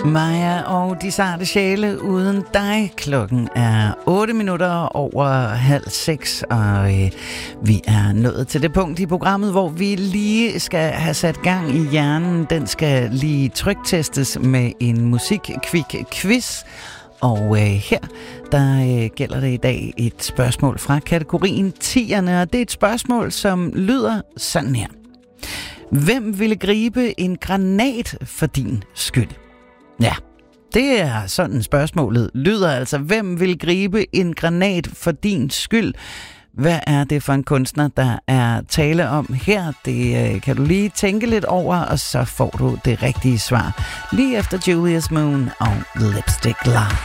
Maja og de sarte sjæle uden dig. Klokken er 6:08, og vi er nået til det punkt i programmet, hvor vi lige skal have sat gang i hjernen. Den skal lige tryktestes med en musikkvik-quiz. Og her, der gælder det i dag et spørgsmål fra kategorien 10'erne, og det er et spørgsmål, som lyder sådan her. Hvem ville gribe en granat for din skyld? Ja, det er sådan spørgsmålet lyder altså. Hvem vil gribe en granat for din skyld? Hvad er det for en kunstner, der er tale om her? Det kan du lige tænke lidt over, og så får du det rigtige svar. Lige efter Julius Moon og Lipstick Love.